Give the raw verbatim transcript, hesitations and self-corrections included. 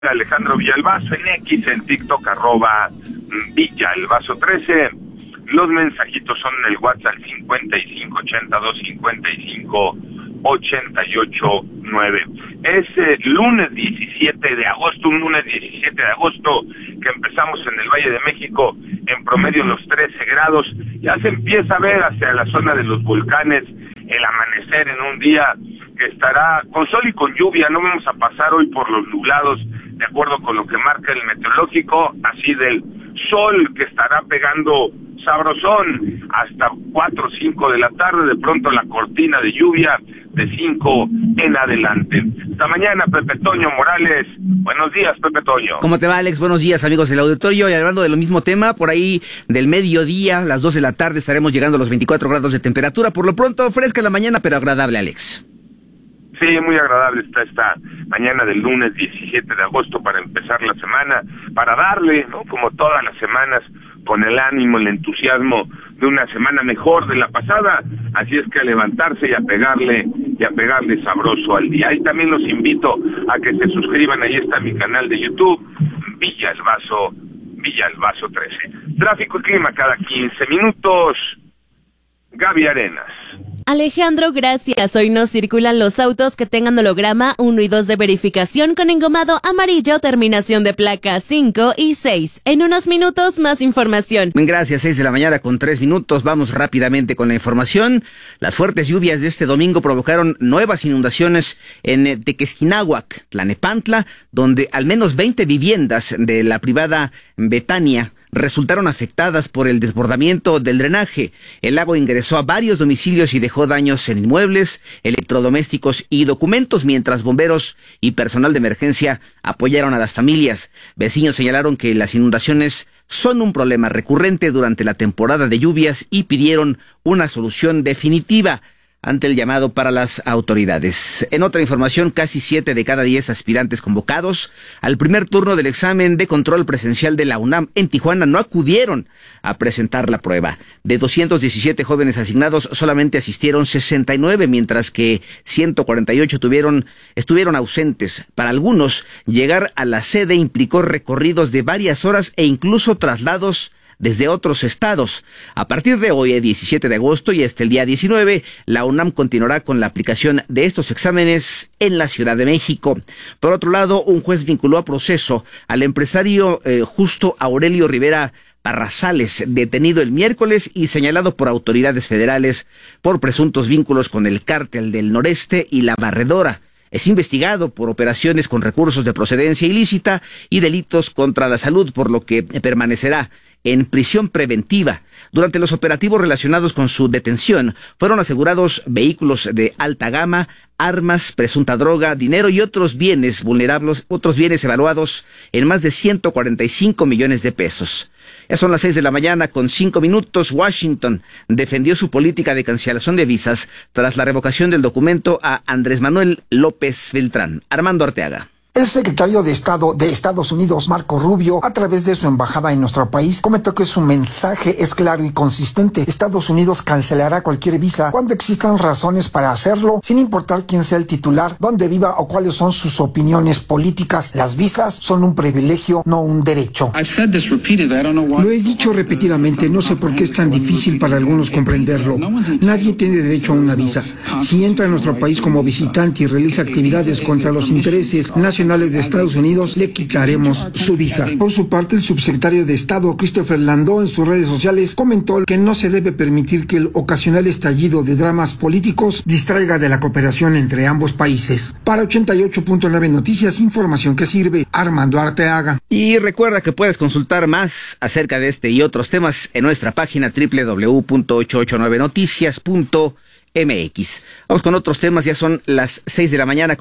Alejandro Villalbazo, en X, en TikTok, arroba Villalbazo trece. Los mensajitos son en el WhatsApp cincuenta y cinco ochenta y dos cincuenta y cinco ochenta y ocho nueve. Es eh, lunes diecisiete de agosto, un lunes diecisiete de agosto, que empezamos en el Valle de México, en promedio los trece grados. Ya se empieza a ver hacia la zona de los volcanes el amanecer en un día que estará con sol y con lluvia. No vamos a pasar hoy por los nublados, de acuerdo con lo que marca el meteorológico, así del sol que estará pegando sabrosón hasta cuatro o cinco de la tarde, de pronto la cortina de lluvia de cinco en adelante. Hasta mañana, Pepe Toño Morales. Buenos días, Pepe Toño. ¿Cómo te va, Alex? Buenos días, amigos del auditorio. Y hablando de lo mismo tema, por ahí del mediodía, las dos de la tarde, estaremos llegando a los veinticuatro grados de temperatura. Por lo pronto, fresca la mañana, pero agradable, Alex. Sí, muy agradable está esta mañana del lunes diecisiete de agosto para empezar la semana, para darle, ¿no?, como todas las semanas, con el ánimo, el entusiasmo de una semana mejor de la pasada. Así es que a levantarse y a pegarle, y a pegarle sabroso al día. Ahí también los invito a que se suscriban, ahí está mi canal de YouTube, Villalbazo, Villalbazo trece. Tráfico y clima cada quince minutos. Gaby Arenas. Alejandro, gracias. Hoy no circulan los autos que tengan holograma uno y dos de verificación con engomado amarillo, terminación de placa cinco y seis. En unos minutos, más información. Gracias, seis de la mañana con tres minutos. Vamos rápidamente con la información. Las fuertes lluvias de este domingo provocaron nuevas inundaciones en Tequesquinahuac, Tlanepantla, donde al menos veinte viviendas de la privada Betania resultaron afectadas por el desbordamiento del drenaje. El agua ingresó a varios domicilios y dejó daños en inmuebles, electrodomésticos y documentos, mientras bomberos y personal de emergencia apoyaron a las familias. Vecinos señalaron que las inundaciones son un problema recurrente durante la temporada de lluvias y pidieron una solución definitiva ante el llamado para las autoridades. En otra información, casi siete de cada diez aspirantes convocados al primer turno del examen de control presencial de la UNAM en Tijuana no acudieron a presentar la prueba. De doscientos diecisiete jóvenes asignados, solamente asistieron sesenta y nueve, mientras que ciento cuarenta y ocho tuvieron, estuvieron ausentes. Para algunos, llegar a la sede implicó recorridos de varias horas e incluso traslados desde otros estados. A partir de hoy, el diecisiete de agosto y hasta el día diecinueve, la UNAM continuará con la aplicación de estos exámenes en la Ciudad de México. Por otro lado, un juez vinculó a proceso al empresario eh, Justo Aurelio Rivera Parrazales, detenido el miércoles y señalado por autoridades federales por presuntos vínculos con el Cártel del Noreste y La Barredora. Es investigado por operaciones con recursos de procedencia ilícita y delitos contra la salud, por lo que permanecerá en prisión preventiva. Durante los operativos relacionados con su detención, fueron asegurados vehículos de alta gama, armas, presunta droga, dinero y otros bienes vulnerables, otros bienes evaluados en más de ciento cuarenta y cinco millones de pesos. Ya son las seis de la mañana con cinco minutos. Washington defendió su política de cancelación de visas tras la revocación del documento a Andrés Manuel López Beltrán. Armando Arteaga. El secretario de Estado de Estados Unidos, Marco Rubio, a través de su embajada en nuestro país, comentó que su mensaje es claro y consistente. Estados Unidos cancelará cualquier visa cuando existan razones para hacerlo, sin importar quién sea el titular, dónde viva o cuáles son sus opiniones políticas. Las visas son un privilegio, no un derecho. Lo he dicho repetidamente, no sé por qué es tan difícil para algunos comprenderlo. Nadie tiene derecho a una visa. Si entra a nuestro país como visitante y realiza actividades contra los intereses nacionales de Estados Unidos, le quitaremos su visa. Por su parte, el subsecretario de Estado, Christopher Landau, en sus redes sociales comentó que no se debe permitir que el ocasional estallido de dramas políticos distraiga de la cooperación entre ambos países. Para ochenta y ocho punto nueve Noticias, información que sirve, Armando Arteaga. Y recuerda que puedes consultar más acerca de este y otros temas en nuestra página doble u doble u doble u punto ochocientos ochenta y nueve noticias punto m x. Vamos con otros temas, ya son las seis de la mañana.